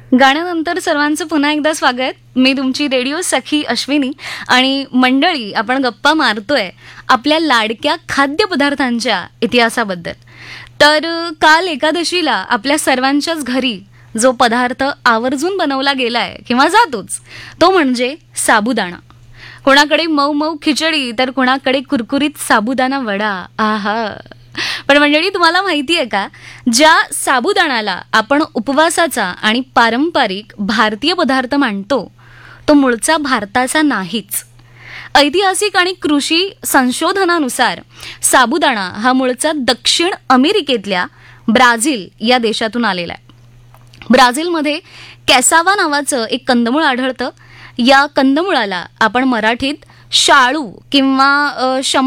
गाण्यानंतर सर्वांचं पुन्हा एकदा स्वागत. मी तुमची रेडिओ सखी अश्विनी आणि मंडळी, आपण गप्पा मारतोय आपल्या लाडक्या खाद्यपदार्थांच्या इतिहासाबद्दल. तर काल एकादशीला आपल्या सर्वांच्याच घरी जो पदार्थ आवर्जून बनवला गेलाय किंवा जातोच तो म्हणजे साबुदाणा. कोणाकडे मऊ मऊ खिचडी तर कोणाकडे कुरकुरीत साबुदाणा वडा. आहा. पण मंडळी, तुम्हाला माहिती आहे का, ज्या साबुदाण्याला आपण उपवासाचा आणि पारंपरिक भारतीय पदार्थ मानतो तो मूळचा भारताचा नाहीच. ऐतिहासिक आणि कृषी संशोधनानुसार साबुदाणा हा मूळचा दक्षिण अमेरिकेतल्या ब्राझील या देशातून आलेला आहे. ब्राझीलमध्ये कॅसावा नावाचं एक कंदमुळ आढळतं. या कंदमुळाला आपण मराठीत शाळू किंवा